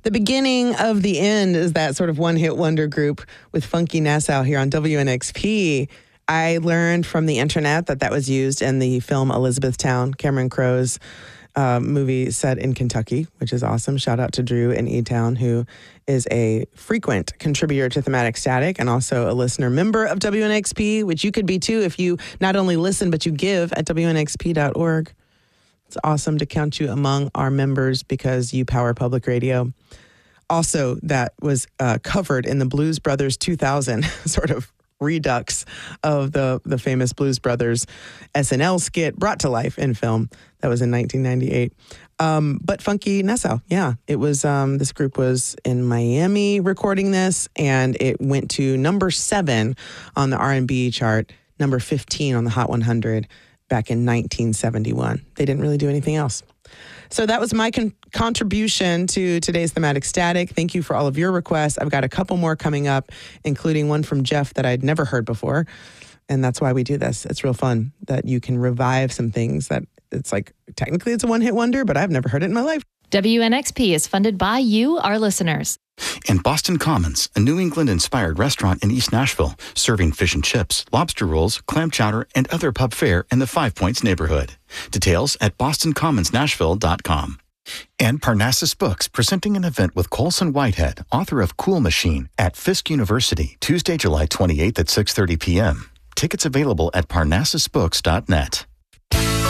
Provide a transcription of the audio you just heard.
The beginning of the end is that sort of one-hit wonder group with Funky Nassau here on WNXP. I learned from the internet that was used in the film Elizabethtown, Cameron Crowe's movie set in Kentucky, which is awesome. Shout out to Drew in E-Town, who is a frequent contributor to Thematic Static and also a listener member of WNXP, which you could be too if you not only listen, but you give at WNXP.org. It's awesome to count you among our members because you power public radio. Also, that was covered in the Blues Brothers 2000 sort of redux of the famous Blues Brothers SNL skit brought to life in film. That was in 1998. But Funky Nassau, yeah. It was, this group was in Miami recording this, and it went to number 7 on the R&B chart, number 15 on the Hot 100 back in 1971. They didn't really do anything else. So that was my contribution to today's Thematic Static. Thank you for all of your requests. I've got a couple more coming up, including one from Jeff that I'd never heard before. And that's why we do this. It's real fun that you can revive some things that it's like, technically it's a one-hit wonder, but I've never heard it in my life. WNXP is funded by you, our listeners. And Boston Commons, a New England-inspired restaurant in East Nashville, serving fish and chips, lobster rolls, clam chowder, and other pub fare in the Five Points neighborhood. Details at bostoncommonsnashville.com. And Parnassus Books, presenting an event with Colson Whitehead, author of Cool Machine, at Fisk University, Tuesday, July 28th at 6:30 p.m. Tickets available at parnassusbooks.net.